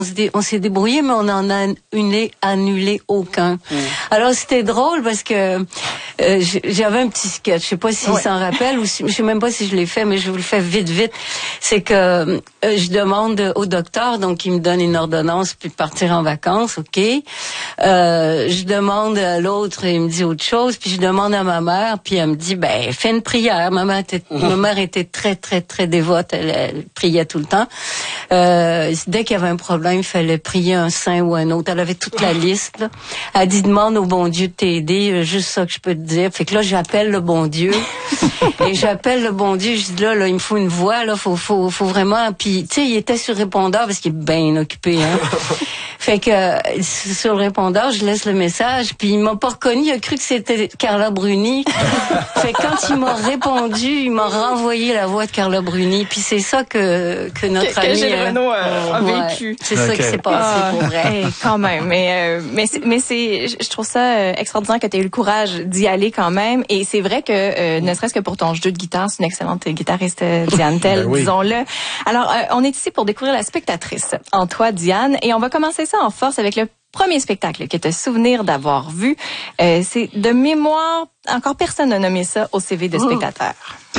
On s'est débrouillé, mais on en a annulé aucun. Alors c'était drôle parce que j'avais un petit sketch. Je sais pas s'il s'en rappelle ou si, je sais même pas si je l'ai fait, mais je vous le fais vite. C'est que je demande au docteur, donc il me donne une ordonnance puis de partir en vacances, ok. Je demande à l'autre, il me dit autre chose, puis je demande à ma mère, puis elle me dit fais une prière. Ma mère était très dévote, elle priait tout le temps. Dès qu'il y avait un problème, il fallait prier un saint ou un autre. Elle avait toute la liste. Là. Elle dit demande au bon Dieu de t'aider, juste ça que je peux te dire. Fait que là j'appelle le bon Dieu et j'appelle le bon Dieu. Je dis là il me faut une voix, là faut vraiment. Puis tu sais il était sur répondeur parce qu'il est bien occupé. Hein. Fait que sur le répondeur je laisse le message. Puis il m'a pas reconnu, il a cru que c'était Carla Bruni. Fait que quand il m'a répondu, il m'a renvoyé la voix de Carla Bruni. Puis c'est ça que notre ami Gilles Renaud a vécu. C'est ça qui s'est passé pour vrai. Quand même, mais c'est je trouve ça extraordinaire que tu aies eu le courage d'y aller quand même. Et c'est vrai que ne serait-ce que pour ton jeu de guitare, c'est une excellente guitariste, Diane Tell, disons-le. Alors on est ici pour découvrir la spectatrice en toi, Diane, et on va commencer ça en force avec le premier spectacle que tu as souvenir d'avoir vu. C'est de mémoire, encore personne n'a nommé ça au CV de spectateur.